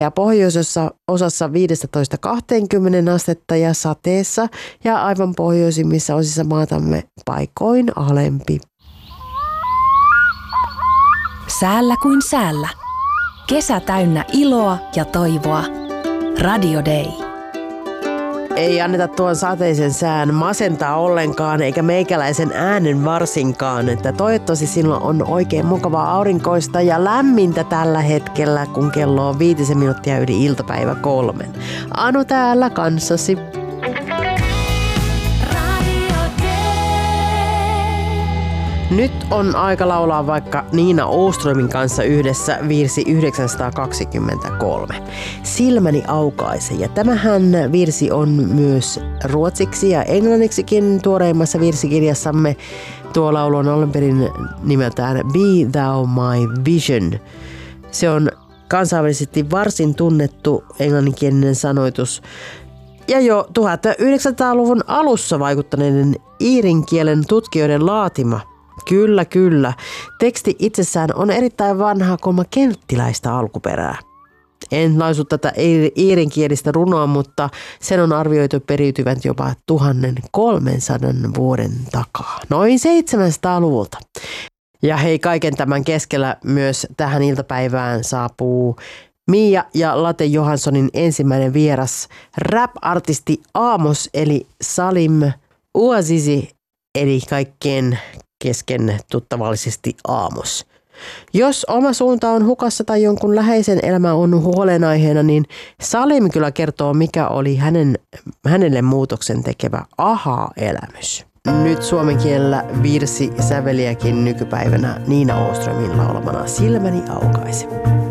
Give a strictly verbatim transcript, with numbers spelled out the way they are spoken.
Ja pohjoisessa osassa viisitoista kaksikymmentä astetta ja sateessa ja aivan pohjoisimmissa osissa maatamme paikoin alempi. Säällä kuin säällä. Kesä täynnä iloa ja toivoa. Radio Day. Ei anneta tuon sateisen sään masentaa ollenkaan, eikä meikäläisen äänen varsinkaan. Että toivottavasti sinulla on oikein mukavaa aurinkoista ja lämmintä tällä hetkellä, kun kello on viitisen minuuttia yli iltapäivä kolmen. Anu täällä kanssasi. Nyt on aika laulaa vaikka Nina Åströmin kanssa yhdessä virsi yhdeksänsataakaksikymmentäkolme. Silmäni aukaise. Ja tämähän virsi on myös ruotsiksi ja englanniksikin tuoreimmassa virsikirjassamme. Tuo laulu on alun perin nimeltään Be Thou My Vision. Se on kansainvälisesti varsin tunnettu englanninkielinen sanoitus. Ja jo tuhatyhdeksänsataaluvun alussa vaikuttaneiden iirin kielen tutkijoiden laatima. Kyllä, kyllä. Teksti itsessään on erittäin vanhaa kolma kelttiläistä alkuperää. En lausu tätä iirinkielistä runoa, mutta sen on arvioitu periytyvän jopa tuhatkolmesataa vuoden takaa. Noin seitsemänsataaluvulta. Ja hei, kaiken tämän keskellä myös tähän iltapäivään saapuu Mia ja Late Johanssonin ensimmäinen vieras, rap-artisti Amos eli Salim Ouazizi eli kaikkien kesken tuttavallisesti Amos. Jos oma suunta on hukassa tai jonkun läheisen elämä on huolenaiheena, niin Salim kyllä kertoo, mikä oli hänen, hänelle muutoksen tekevä aha-elämys. Nyt suomen kielellä virsi säveliäkin nykypäivänä Nina Åströmin laulamana Silmäni aukaise.